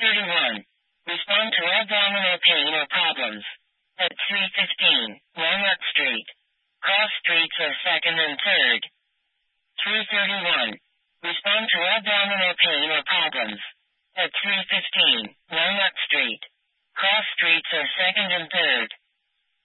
3:31. Respond to abdominal pain or problems. At 3:15, Walnut Street. Cross streets are 2nd and 3rd. 3:31. Respond to abdominal pain or problems. At 3:15, Walnut Street. Cross streets are 2nd and 3rd.